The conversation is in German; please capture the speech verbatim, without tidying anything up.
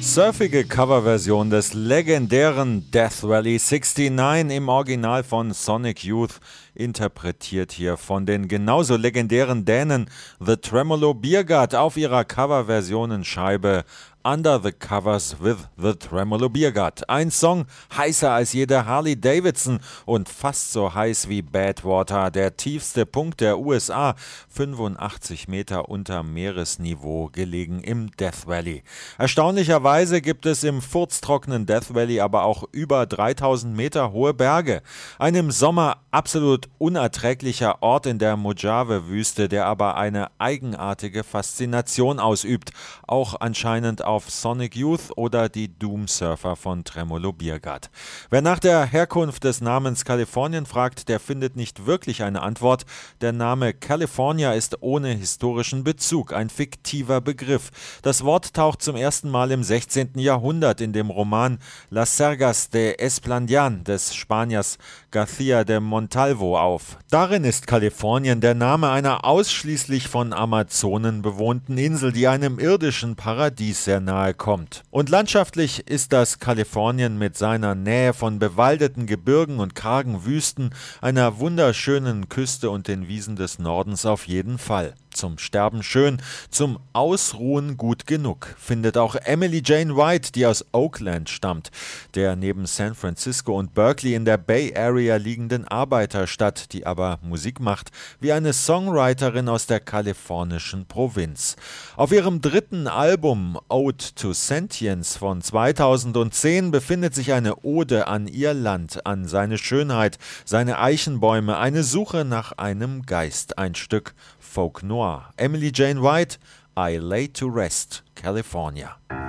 Surfige Coverversion des legendären Death Valley neunundsechzig im Original von Sonic Youth, interpretiert hier von den genauso legendären Dänen The Tremolo Biergardt auf ihrer Coverversionenscheibe Under the Covers with the Tremolo Biergardt. Ein Song heißer als jede Harley Davidson und fast so heiß wie Badwater, der tiefste Punkt der U S A, fünfundachtzig Meter unter Meeresniveau, gelegen im Death Valley. Erstaunlicherweise gibt es im furztrockenen Death Valley aber auch über dreitausend Meter hohe Berge. Ein im Sommer absolut unerträglicher Ort in der Mojave-Wüste, der aber eine eigenartige Faszination ausübt, auch anscheinend auf auf Sonic Youth oder die Doom-Surfer von Tremolo Biergardt. Wer nach der Herkunft des Namens Kalifornien fragt, der findet nicht wirklich eine Antwort. Der Name California ist ohne historischen Bezug, ein fiktiver Begriff. Das Wort taucht zum ersten Mal im sechzehnten Jahrhundert in dem Roman Las Sergas de Esplandian des Spaniers García de Montalvo auf. Darin ist Kalifornien der Name einer ausschließlich von Amazonen bewohnten Insel, die einem irdischen Paradies sehr nahe kommt. Und landschaftlich ist das Kalifornien mit seiner Nähe von bewaldeten Gebirgen und kargen Wüsten, einer wunderschönen Küste und den Wiesen des Nordens auf jeden Fall. Zum Sterben schön, zum Ausruhen gut genug, findet auch Emily Jane White, die aus Oakland stammt, der neben San Francisco und Berkeley in der Bay Area liegenden Arbeiterstadt, die aber Musik macht wie eine Songwriterin aus der kalifornischen Provinz. Auf ihrem dritten Album Ode to Sentience von zweitausendzehn befindet sich eine Ode an ihr Land, an seine Schönheit, seine Eichenbäume, eine Suche nach einem Geist, ein Stück Folk Noir. Emily Jane White, I Lay to Rest, California.